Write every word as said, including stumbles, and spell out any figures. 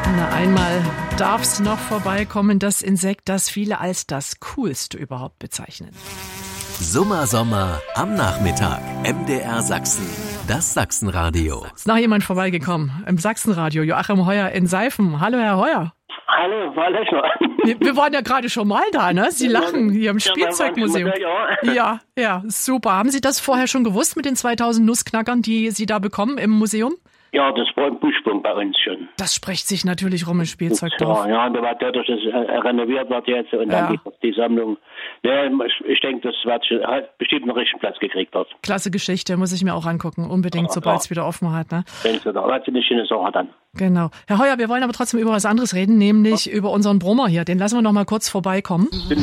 Na, einmal darf's noch vorbeikommen, das Insekt, das viele als das Coolste überhaupt bezeichnen. Summer Sommer am Nachmittag. M D R Sachsen. Das Sachsenradio. Ist noch jemand vorbeigekommen im Sachsenradio? Joachim Heuer in Seifen. Hallo, Herr Heuer. Hallo, Frau Lechner. Wir, wir waren ja gerade schon mal da, ne? Sie lachen hier im Ja, Spielzeugmuseum. wir waren schon mal da, Ja, ja, super. Haben Sie das vorher schon gewusst mit den zweitausend Nussknackern, die Sie da bekommen im Museum? Ja, das war ein Buschsprung bei uns schon. Das spricht sich natürlich rum im Spielzeugdorf. Ja, ja, und da war dadurch, dass es äh, renoviert wird jetzt und Ja. dann die, die Sammlung. Ja, ich, ich denke, das wird schon, hat bestimmt einen richtigen Platz gekriegt dort. Klasse Geschichte, muss ich mir auch angucken. Unbedingt, sobald es wieder offen hat, ne? Wenn es da hat, eine schöne Sache dann. Genau. Herr Heuer, wir wollen aber trotzdem über was anderes reden, nämlich über unseren Brummer hier. Den lassen wir noch mal kurz vorbeikommen.